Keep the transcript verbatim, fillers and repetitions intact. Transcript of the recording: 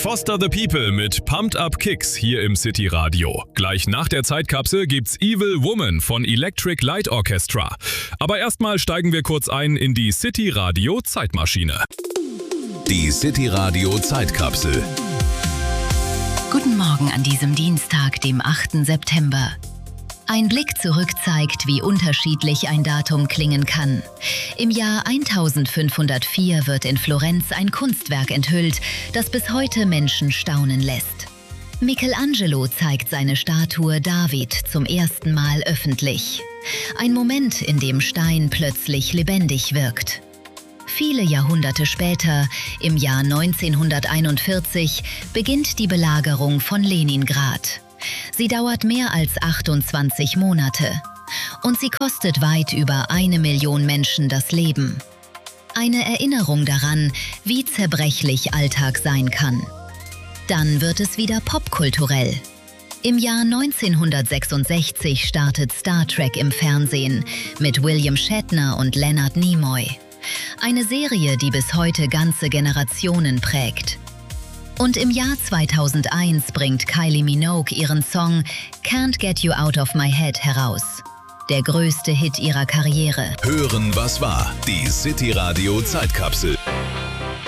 Foster the People mit Pumped Up Kicks hier im City Radio. Gleich nach der Zeitkapsel gibt's Evil Woman von Electric Light Orchestra. Aber erstmal steigen wir kurz ein in die City Radio Zeitmaschine. Die City Radio Zeitkapsel. Guten Morgen an diesem Dienstag, dem achten September. Ein Blick zurück zeigt, wie unterschiedlich ein Datum klingen kann. Im Jahr eintausendfünfhundertvier wird in Florenz ein Kunstwerk enthüllt, das bis heute Menschen staunen lässt. Michelangelo zeigt seine Statue David zum ersten Mal öffentlich. Ein Moment, in dem Stein plötzlich lebendig wirkt. Viele Jahrhunderte später, im Jahr neunzehnhunderteinundvierzig, beginnt die Belagerung von Leningrad. Sie dauert mehr als achtundzwanzig Monate und sie kostet weit über eine Million Menschen das Leben. Eine Erinnerung daran, wie zerbrechlich Alltag sein kann. Dann wird es wieder popkulturell. Im Jahr neunzehnhundertsechsundsechzig startet Star Trek im Fernsehen mit William Shatner und Leonard Nimoy. Eine Serie, die bis heute ganze Generationen prägt. Und im Jahr zweitausendeins bringt Kylie Minogue ihren Song Can't Get You Out of My Head heraus. Der größte Hit ihrer Karriere. Hören, was war. Die City Radio Zeitkapsel.